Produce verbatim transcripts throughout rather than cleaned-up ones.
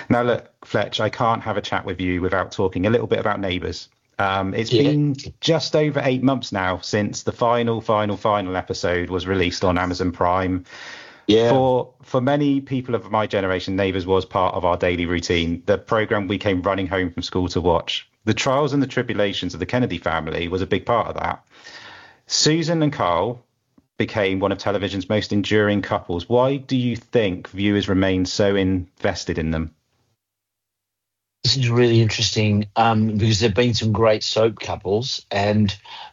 Now, look, Fletch, I can't have a chat with you without talking a little bit about Neighbours. Um, it's Yeah. been just over eight months now since the final, final, final episode was released on Amazon Prime. Yeah. For for many people of my generation, Neighbours was part of our daily routine, the programme we came running home from school to watch. The trials and the tribulations of the Kennedy family was a big part of that. Susan and Carl became one of television's most enduring couples. Why do you think viewers remain so invested in them? This is really interesting um, because there have been some great soap couples, and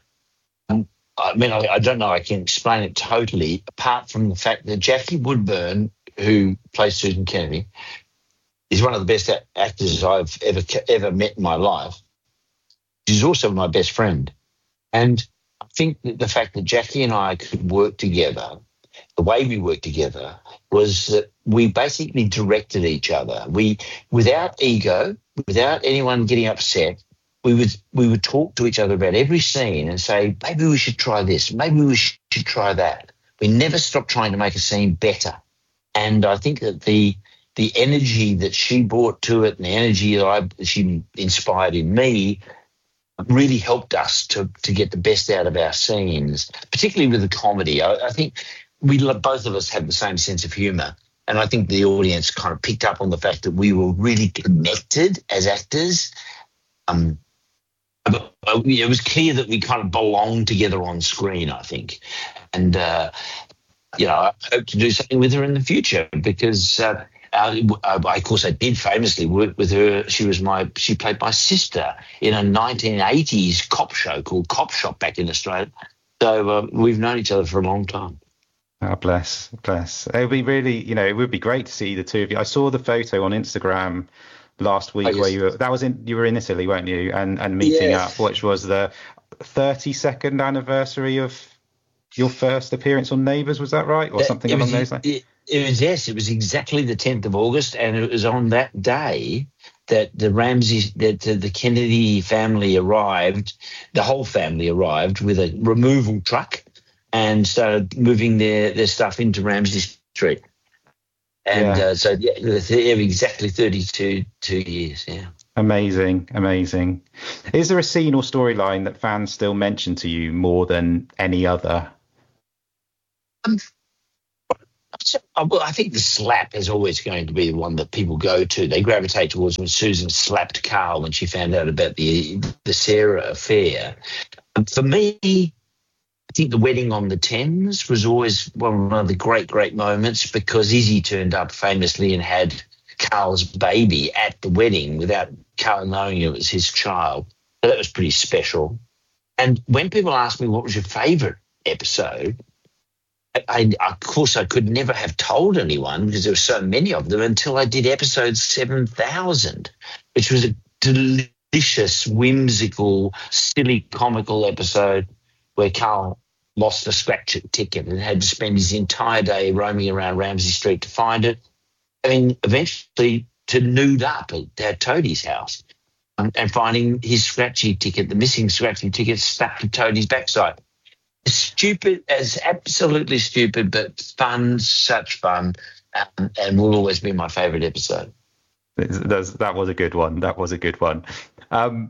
um, I mean, I, I don't know I can explain it totally, apart from the fact that Jackie Woodburn, who plays Susan Kennedy, is one of the best a- actors I've ever ever met in my life. She's also my best friend. And I think that the fact that Jackie and I could work together, the way we worked together, was that we basically directed each other. We, without ego, without anyone getting upset, we would we would talk to each other about every scene and say, maybe we should try this, maybe we should try that. We never stopped trying to make a scene better. And I think that the the energy that she brought to it and the energy that I, she inspired in me really helped us to to get the best out of our scenes, particularly with the comedy. I, I think we both of us had the same sense of humour, and I think the audience kind of picked up on the fact that we were really connected as actors. Um, but it was clear that we kind of belonged together on screen, I think, and uh, you know, I hope to do something with her in the future because. Uh, Uh, of course, I did famously work with her. She was my, she played my sister in a nineteen eighties cop show called Cop Shop back in Australia. So uh, we've known each other for a long time. Oh, bless, bless. It would be really, you know, it would be great to see the two of you. I saw the photo on Instagram last week Oh, where yes. you were, that was in, you were in Italy, weren't you? And, and meeting Yes. up, which was the thirty-second anniversary of your first appearance on Neighbours, was that right? Or That- something it along was, those lines? It, it was, yes, it was exactly the tenth of August, and it was on that day that the Ramsey, that the, the Kennedy family arrived, the whole family arrived with a removal truck and started moving their, their stuff into Ramsey Street. And Yeah. uh, so, yeah, they're exactly thirty-two two years, yeah. Amazing, amazing. Is there a scene or storyline that fans still mention to you more than any other? Um, So, uh, well, I think the slap is always going to be the one that people go to. They gravitate towards when Susan slapped Carl when she found out about the the Sarah affair. And for me, I think the wedding on the Thames was always one of the great, great moments because Izzy turned up famously and had Carl's baby at the wedding without Carl knowing it was his child. So that was pretty special. And when people ask me what was your favourite episode, I, of course, I could never have told anyone because there were so many of them until I did episode seven thousand, which was a delicious, whimsical, silly, comical episode where Carl lost a scratch ticket and had to spend his entire day roaming around Ramsey Street to find it. I mean, eventually to nude up at, at Toadie's house and, and finding his scratchy ticket, the missing scratchy ticket stuck to Toadie's backside. Stupid as absolutely stupid, but fun, such fun, um, and will always be my favourite episode. That's, that was a good one. That was a good one. Um,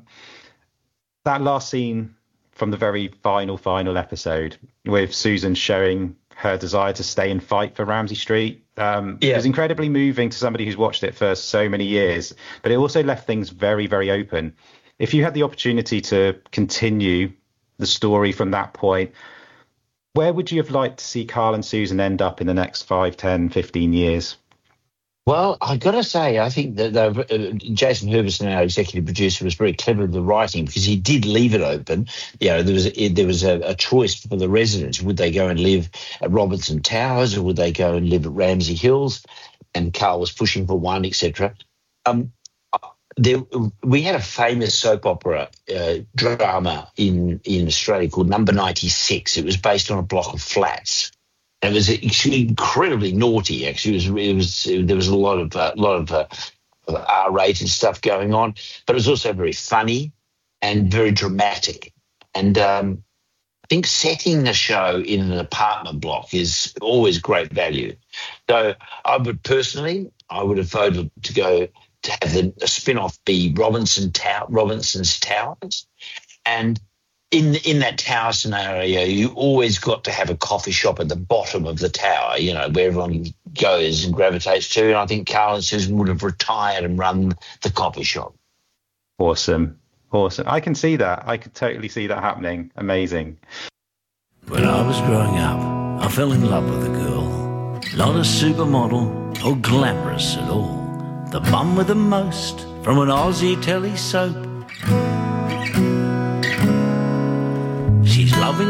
that last scene from the very final, final episode with Susan showing her desire to stay and fight for Ramsey Street um, Yeah. was incredibly moving to somebody who's watched it for so many years, but it also left things very, very open. If you had the opportunity to continue the story from that point, where would you have liked to see Carl and Susan end up in the next five, ten, fifteen years? Well, I got to say, I think that uh, Jason Herbison, our executive producer, was very clever with the writing because he did leave it open. You know, there was a, there was a, a choice for the residents: would they go and live at Robertson Towers or would they go and live at Ramsey Hills? And Carl was pushing for one, et cetera. Um, There, we had a famous soap opera uh, drama in, in Australia called Number ninety-six. It was based on a block of flats. And it was actually incredibly naughty. Actually, it was, it was it, there was a lot of uh, lot of uh, R-rated stuff going on, but it was also very funny and very dramatic. And um, I think setting a show in an apartment block is always great value. So I would personally, I would have voted to go to have the, the spin-off be Robinson Tower, Robinson's Towers. And in in that tower scenario, you always got to have a coffee shop at the bottom of the tower, you know, where everyone goes and gravitates to. And I think Carl and Susan would have retired and run the coffee shop. Awesome. Awesome. I can see that. I could totally see that happening. Amazing. When I was growing up, I fell in love with a girl. Not a supermodel or glamorous at all. The mum with the most from an Aussie telly soap.